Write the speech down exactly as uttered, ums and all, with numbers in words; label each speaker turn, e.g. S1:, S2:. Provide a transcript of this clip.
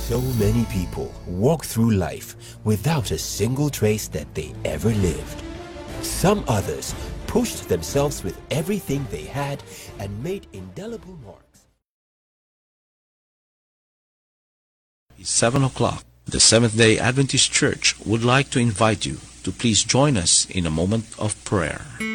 S1: So many people walk through life without a single trace that they ever lived. Some others pushed themselves with everything they had and made indelible marks.
S2: It's seven o'clock. The Seventh-day Adventist Church would like to invite you to please join us in a moment of prayer.